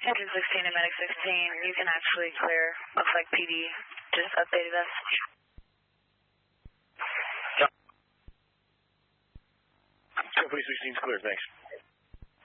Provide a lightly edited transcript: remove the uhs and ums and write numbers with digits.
Engine 16 and Medic 16, you can actually clear. Looks like PD just updated us. Company 16's clear, thanks.